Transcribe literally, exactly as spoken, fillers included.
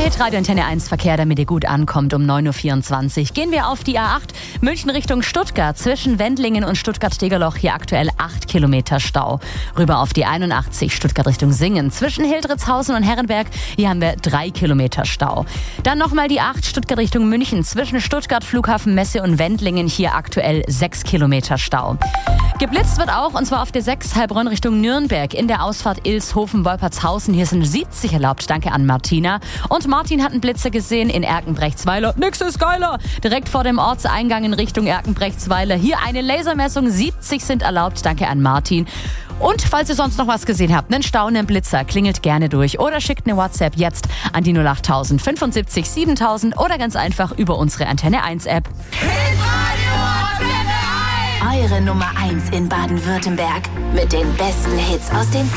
Hitradio Antenne eins Verkehr, damit ihr gut ankommt um neun Uhr vierundzwanzig. Gehen wir auf die A acht, München Richtung Stuttgart. Zwischen Wendlingen und Stuttgart-Degerloch hier aktuell acht Kilometer Stau. Rüber auf die einundachtzig, Stuttgart Richtung Singen. Zwischen Hildritzhausen und Herrenberg, hier haben wir drei Kilometer Stau. Dann nochmal die acht, Stuttgart Richtung München. Zwischen Stuttgart, Flughafen Messe und Wendlingen hier aktuell sechs Kilometer Stau. Geblitzt wird auch, und zwar auf der sechs Heilbronn Richtung Nürnberg in der Ausfahrt Ilshofen-Wolpertshausen. Hier sind siebzig erlaubt. Danke an Martina. Und Martin hat einen Blitzer gesehen in Erkenbrechtsweiler. Nix ist geiler. Direkt vor dem Ortseingang in Richtung Erkenbrechtsweiler. Hier eine Lasermessung. siebzig sind erlaubt. Danke an Martin. Und falls ihr sonst noch was gesehen habt, einen Stau, einen Blitzer, klingelt gerne durch oder schickt eine WhatsApp jetzt an die null acht tausend fünfundsiebzig siebentausend oder ganz einfach über unsere Antenne eins App. Eure Nummer eins in Baden-Württemberg mit den besten Hits aus den